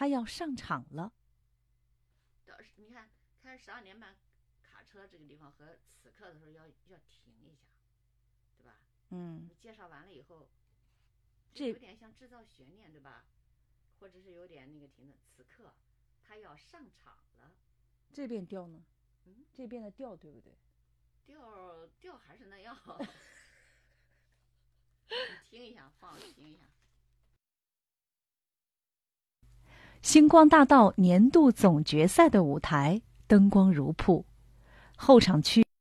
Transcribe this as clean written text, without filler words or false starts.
他要上场了。 你看，开始12点半卡车这个地方和此刻的时候要停一下，对吧？你介绍完了以后，这有点像制造悬念，对吧？或者是有点那个停的。此刻他要上场了。 这边调呢？这边的调对不对？ 调还是那样。你听一下，听一下。 星光大道年度总决赛的舞台灯光如瀑，后场区